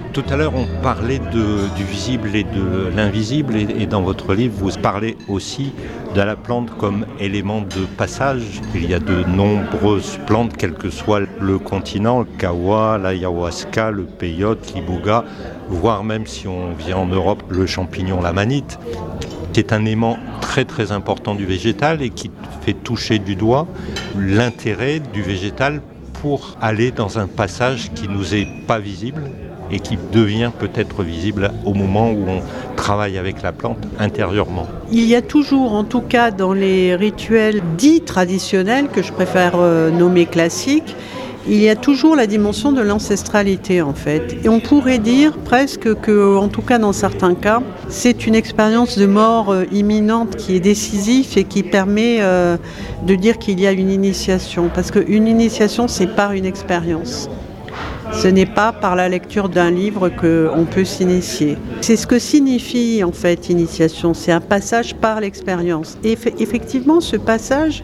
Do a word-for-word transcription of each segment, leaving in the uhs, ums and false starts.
Tout à l'heure, on parlait de, du visible et de l'invisible, et, et dans votre livre, vous parlez aussi de la plante comme élément de passage. Il y a de nombreuses plantes, quel que soit le continent, le kawa, l'ayahuasca, le peyote, l'iboga, voire même si on vient en Europe, le champignon, la manite. C'est un élément très très important du végétal et qui fait toucher du doigt l'intérêt du végétal pour aller dans un passage qui nous est pas visible et qui devient peut-être visible au moment où on travaille avec la plante intérieurement. Il y a toujours, en tout cas dans les rituels dits traditionnels, que je préfère euh, nommer classiques, il y a toujours la dimension de l'ancestralité en fait. Et on pourrait dire presque que, en tout cas dans certains cas, c'est une expérience de mort euh, imminente qui est décisive et qui permet euh, de dire qu'il y a une initiation. Parce qu'une initiation, c'est par une expérience. Ce n'est pas par la lecture d'un livre qu'on peut s'initier. C'est ce que signifie en fait initiation, c'est un passage par l'expérience. Et effectivement, ce passage,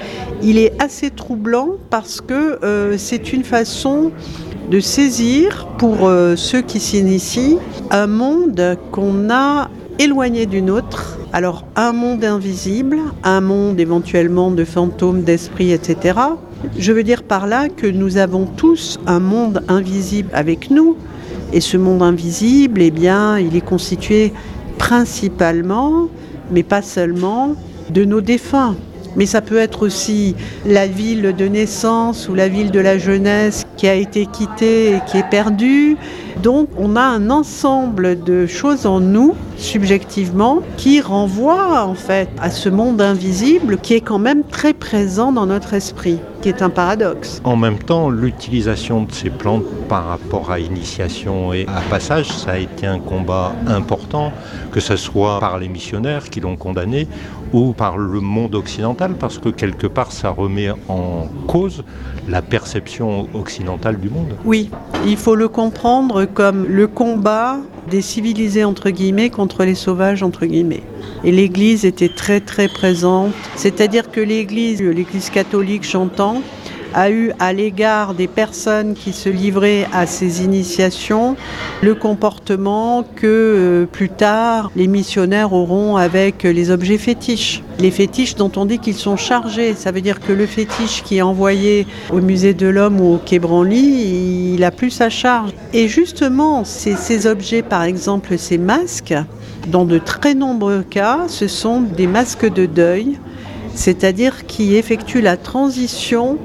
il est assez troublant parce que euh, c'est une façon de saisir, pour euh, ceux qui s'initient, un monde qu'on a éloigné du nôtre. Alors un monde invisible, un monde éventuellement de fantômes, d'esprits, et cetera. Je veux dire par là que nous avons tous un monde invisible avec nous. Et ce monde invisible, eh bien, il est constitué principalement, mais pas seulement, de nos défunts. Mais ça peut être aussi la ville de naissance ou la ville de la jeunesse qui a été quittée et qui est perdue. Donc on a un ensemble de choses en nous, subjectivement, qui renvoient en fait à ce monde invisible qui est quand même très présent dans notre esprit, qui est un paradoxe. En même temps, l'utilisation de ces plantes par rapport à initiation et à passage, ça a été un combat important, que ce soit par les missionnaires qui l'ont condamné ou par le monde occidental, parce que quelque part ça remet en cause la perception occidentale du monde. Oui, il faut le comprendre comme le combat des civilisés entre guillemets contre les sauvages entre guillemets. Et l'Église était très très présente, c'est-à-dire que l'Église, l'Église catholique j'entends, a eu à l'égard des personnes qui se livraient à ces initiations le comportement que euh, plus tard les missionnaires auront avec les objets fétiches. Les fétiches dont on dit qu'ils sont chargés, ça veut dire que le fétiche qui est envoyé au musée de l'homme ou au Quai Branly, il a plus sa charge. Et justement, ces, ces objets, par exemple ces masques, dans de très nombreux cas, ce sont des masques de deuil, c'est-à-dire qui effectuent la transition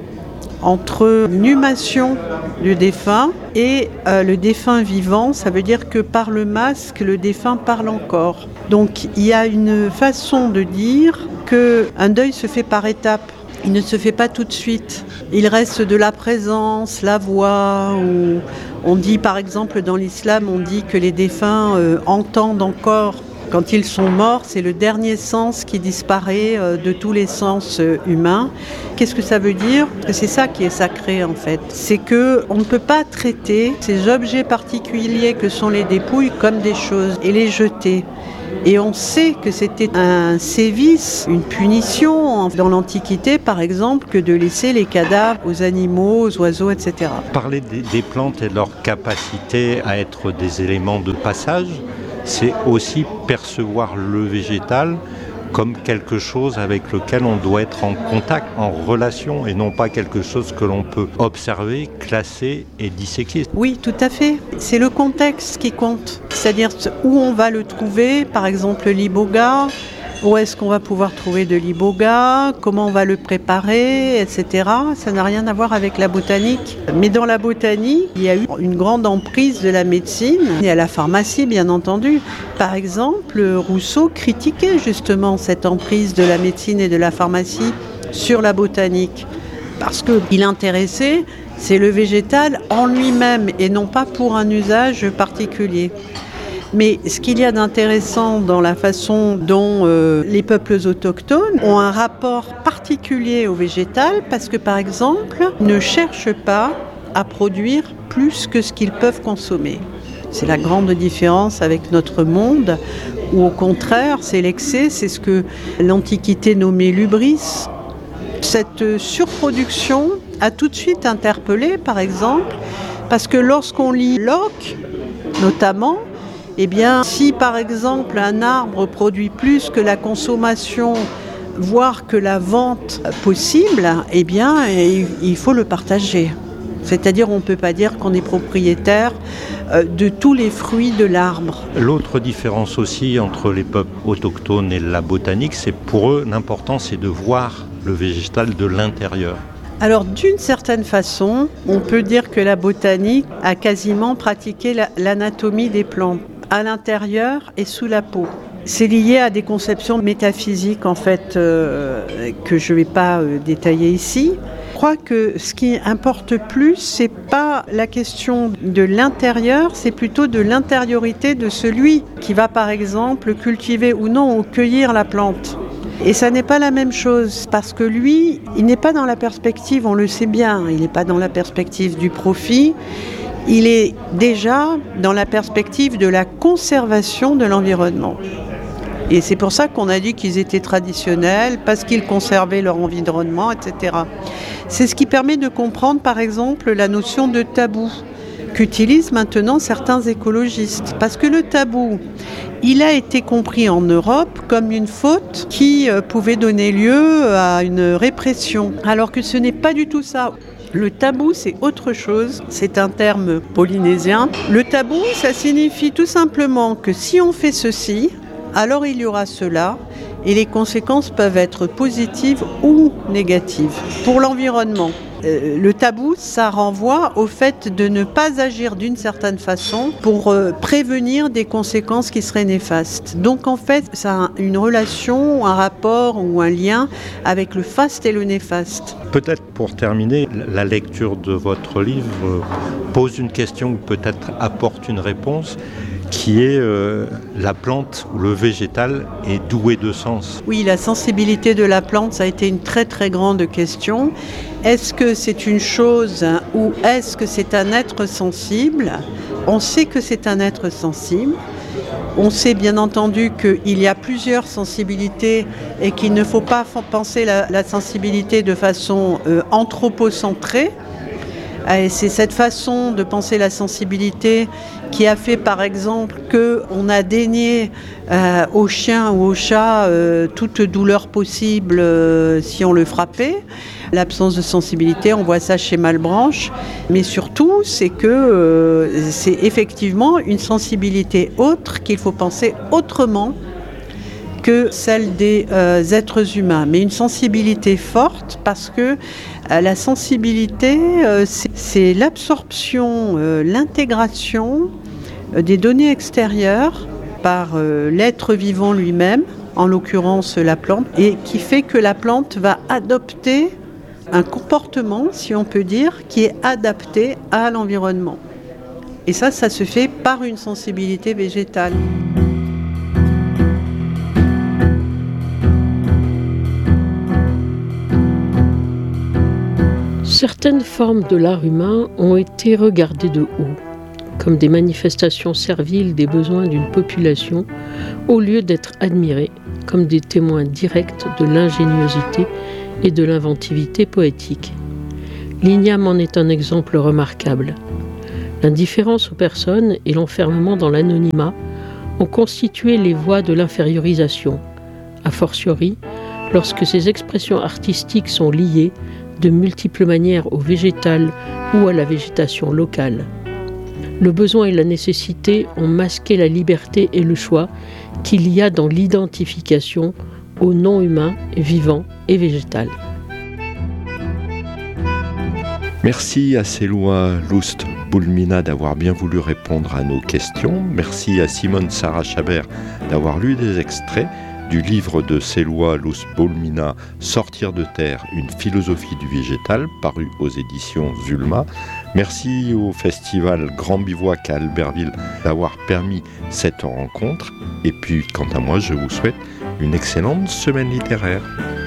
entre l'inhumation du défunt et euh, le défunt vivant. Ça veut dire que par le masque, le défunt parle encore. Donc il y a une façon de dire qu'un deuil se fait par étapes. Il ne se fait pas tout de suite. Il reste de la présence, la voix. Ou on dit par exemple dans l'islam, on dit que les défunts euh, entendent encore. Quand ils sont morts, c'est le dernier sens qui disparaît de tous les sens humains. Qu'est-ce que ça veut dire ? C'est ça qui est sacré en fait. C'est qu'on ne peut pas traiter ces objets particuliers que sont les dépouilles comme des choses et les jeter. Et on sait que c'était un sévice, une punition dans l'Antiquité, par exemple, que de laisser les cadavres aux animaux, aux oiseaux, et cetera. Parler des, des plantes et de leur capacité à être des éléments de passage, c'est aussi percevoir le végétal comme quelque chose avec lequel on doit être en contact, en relation, et non pas quelque chose que l'on peut observer, classer et disséquer. Oui, tout à fait. C'est le contexte qui compte. C'est-à-dire où on va le trouver, par exemple l'iboga, où est-ce qu'on va pouvoir trouver de l'iboga, comment on va le préparer, et cetera. Ça n'a rien à voir avec la botanique. Mais dans la botanique, il y a eu une grande emprise de la médecine et à la pharmacie, bien entendu. Par exemple, Rousseau critiquait justement cette emprise de la médecine et de la pharmacie sur la botanique. Parce qu'il intéressait, c'est le végétal en lui-même et non pas pour un usage particulier. Mais ce qu'il y a d'intéressant dans la façon dont euh, les peuples autochtones ont un rapport particulier au végétal, parce que par exemple, ils ne cherchent pas à produire plus que ce qu'ils peuvent consommer. C'est la grande différence avec notre monde, où au contraire, c'est l'excès, c'est ce que l'Antiquité nommait l'hubris. Cette surproduction a tout de suite interpellé, par exemple, parce que lorsqu'on lit Locke, notamment, eh bien, si par exemple un arbre produit plus que la consommation, voire que la vente possible, eh bien, il faut le partager. C'est-à-dire, on ne peut pas dire qu'on est propriétaire de tous les fruits de l'arbre. L'autre différence aussi entre les peuples autochtones et la botanique, c'est pour eux, l'important, c'est de voir le végétal de l'intérieur. Alors, d'une certaine façon, on peut dire que la botanique a quasiment pratiqué la, l'anatomie des plantes, à l'intérieur et sous la peau. C'est lié à des conceptions métaphysiques, en fait, euh, que je ne vais pas euh, détailler ici. Je crois que ce qui importe plus, c'est pas la question de l'intérieur, c'est plutôt de l'intériorité de celui qui va, par exemple, cultiver ou non ou cueillir la plante. Et ça n'est pas la même chose, parce que lui, il n'est pas dans la perspective, on le sait bien, il n'est pas dans la perspective du profit, il est déjà dans la perspective de la conservation de l'environnement. Et c'est pour ça qu'on a dit qu'ils étaient traditionnels, parce qu'ils conservaient leur environnement, et cetera. C'est ce qui permet de comprendre, par exemple, la notion de tabou qu'utilisent maintenant certains écologistes. Parce que le tabou, il a été compris en Europe comme une faute qui pouvait donner lieu à une répression, alors que ce n'est pas du tout ça. Le tabou, c'est autre chose, c'est un terme polynésien. Le tabou, ça signifie tout simplement que si on fait ceci, alors il y aura cela, et les conséquences peuvent être positives ou négatives. Pour l'environnement, euh, le tabou, ça renvoie au fait de ne pas agir d'une certaine façon pour euh, prévenir des conséquences qui seraient néfastes. Donc en fait, ça a une relation, un rapport ou un lien avec le faste et le néfaste. Peut-être pour terminer, la lecture de votre livre pose une question ou peut-être apporte une réponse, qui est euh, la plante ou le végétal est doué de sens. Oui, la sensibilité de la plante, ça a été une très très grande question. Est-ce que c'est une chose ou est-ce que c'est un être sensible ? On sait que c'est un être sensible. On sait bien entendu qu'il y a plusieurs sensibilités et qu'il ne faut pas penser la, la sensibilité de façon euh, anthropocentrée. Et c'est cette façon de penser la sensibilité qui a fait par exemple qu'on a dénié euh, au chien ou au chat euh, toute douleur possible euh, si on le frappait. L'absence de sensibilité, on voit ça chez Malebranche. Mais surtout, c'est que euh, c'est effectivement une sensibilité autre qu'il faut penser autrement que celle des euh, êtres humains, mais une sensibilité forte parce que euh, la sensibilité, euh, c'est, c'est l'absorption, euh, l'intégration euh, des données extérieures par euh, l'être vivant lui-même, en l'occurrence la plante, et qui fait que la plante va adopter un comportement, si on peut dire, qui est adapté à l'environnement. Et ça, ça se fait par une sensibilité végétale. Certaines formes de l'art humain ont été regardées de haut, comme des manifestations serviles des besoins d'une population, au lieu d'être admirées comme des témoins directs de l'ingéniosité et de l'inventivité poétique. L'igname en est un exemple remarquable. L'indifférence aux personnes et l'enfermement dans l'anonymat ont constitué les voies de l'infériorisation, a fortiori lorsque ces expressions artistiques sont liées de multiples manières au végétal ou à la végétation locale. Le besoin et la nécessité ont masqué la liberté et le choix qu'il y a dans l'identification au non-humain, vivant et végétal. Merci à Selwa Lust Boulmina d'avoir bien voulu répondre à nos questions. Merci à Simone Sarah Chabert d'avoir lu des extraits du livre de Selwa Lust Boulmina, Sortir de terre, une philosophie du végétal, paru aux éditions Zulma. Merci au festival Grand Bivouac à Albertville d'avoir permis cette rencontre. Et puis, quant à moi, je vous souhaite une excellente semaine littéraire.